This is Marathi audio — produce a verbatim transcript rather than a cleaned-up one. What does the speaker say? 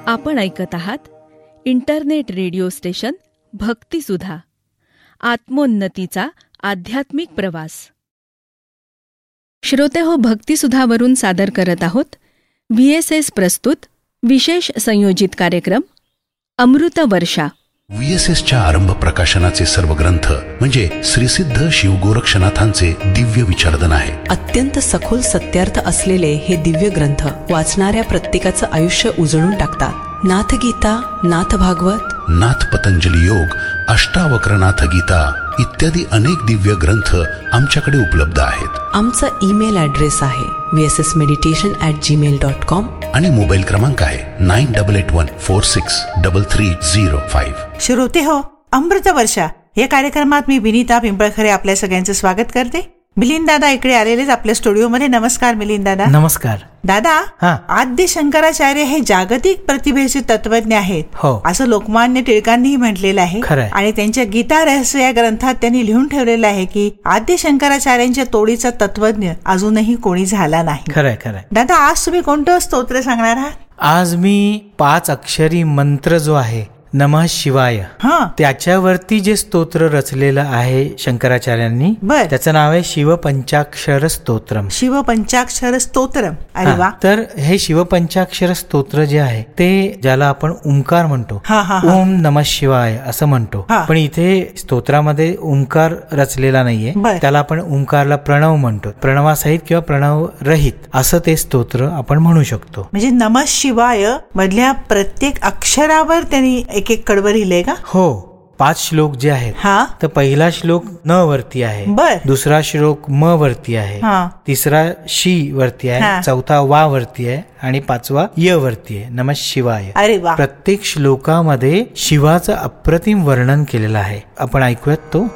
आपण ऐकत आहात इंटरनेट रेडिओ स्टेशन भक्तिसुधा, आत्मोन्नतीचा आध्यात्मिक प्रवास. श्रोते हो, भक्तिसुधावरून सादर करत आहोत व्ही एस एस प्रस्तुत विशेष संयोजित कार्यक्रम अमृत वर्षा. व्ही एस एसच्या आरंभ प्रकाशनाचे सर्व ग्रंथ म्हणजे श्रीसिद्ध शिवगोरक्षनाथांचे दिव्य विचारधन आहे. अत्यंत सखोल सत्यार्थ असलेले हे दिव्य ग्रंथ वाचणाऱ्या प्रत्येकाचं आयुष्य उजळून टाकतात. नाथगीता, नाथ भागवत, नाथ पतंजली योग, अष्टावक्रनाथ गीता इत्यादी अनेक दिव्य ग्रंथ आमच्याकडे उपलब्ध आहेत. आमचा ईमेल ॲड्रेस आहे V S S meditation at Gmail dot com आणि मोबाईल क्रमांक आहे nine double eight one four six double three zero five. श्रोते हो, अमृत वर्षा या कार्यक्रमात मी विनीता पिंपळखरे आपल्या सगळ्यांचं स्वागत करते. मिलिंद दादा इकडे आलेलेच आपल्या स्टुडिओमध्ये. नमस्कार मिलिंद दादा. नमस्कार दादा. आद्य शंकराचार्य हे जागतिक प्रतिभेचे तत्वज्ञ आहेत, हो, असं लोकमान्य टिळकांनीही म्हटलेलं आहे. आणि त्यांच्या गीता रहस्य या ग्रंथात त्यांनी लिहून ठेवलेलं आहे की आद्य शंकराचार्यांच्या तोडीचा तत्वज्ञ अजूनही कोणी झाला नाही. खरंय खरंय. दादा, आज तुम्ही कोणतं स्तोत्र सांगणार आहात? आज मी पाच अक्षरी मंत्र जो आहे नमः शिवाय, त्याच्यावरती जे स्तोत्र रचलेलं आहे शंकराचार्यांनी, त्याचं नाव आहे शिवपंचाक्षर स्तोत्रम. शिवपंचाक्षर स्तोत्रम. अरे वा. तर हे शिवपंचाक्षर स्तोत्र जे आहे ते ज्याला आपण ओंकार म्हणतो, ओम नमः शिवाय असं म्हणतो, पण इथे स्तोत्रामध्ये ओंकार रचलेला नाहीये, त्याला आपण ओंकारला प्रणव म्हणतो. प्रणवासहित किंवा प्रणव रहित असं ते स्तोत्र आपण म्हणू शकतो. म्हणजे नमः शिवाय मधल्या प्रत्येक अक्षरावर त्यांनी एक एक कडवं लिहिलंय का? हो. पाच श्लोक जे आहेत, तर पहिला श्लोक न वरती आहे, दुसरा श्लोक म वरती आहे, तिसरा शी वरती आहे, चौथा वा वरती आहे आणि पाचवा य वरती आहे. नमः शिवाय. प्रत्येक श्लोकामध्ये शिवाचं अप्रतिम वर्णन केलेलं आहे. आपण ऐकूयात तो.